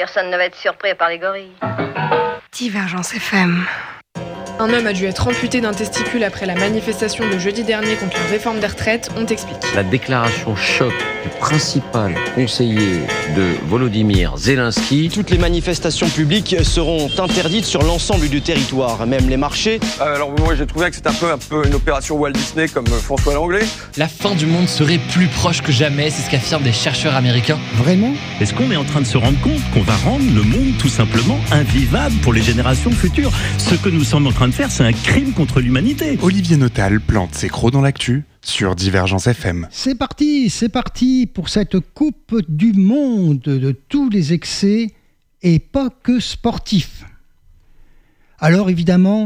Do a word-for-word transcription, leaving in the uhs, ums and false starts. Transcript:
personne ne va être surpris par les gorilles. Divergence F M. Un homme a dû être amputé d'un testicule après la manifestation de jeudi dernier contre la réforme des retraites. On t'explique. La déclaration choc du principal conseiller de Volodymyr Zelensky. Toutes les manifestations publiques seront interdites sur l'ensemble du territoire, même les marchés. Euh, alors moi j'ai trouvé que c'était un peu, un peu une opération Walt Disney comme François Langlais. La fin du monde serait plus proche que jamais, c'est ce qu'affirment des chercheurs américains. Vraiment ? Est-ce qu'on est en train de se rendre compte qu'on va rendre le monde tout simplement invivable pour les générations futures ? Ce que nous sommes en train de faire, c'est un crime contre l'humanité. Olivier Notal plante ses crocs dans l'actu sur Divergence F M. C'est parti, c'est parti pour cette Coupe du Monde de tous les excès et pas que sportifs. Alors évidemment,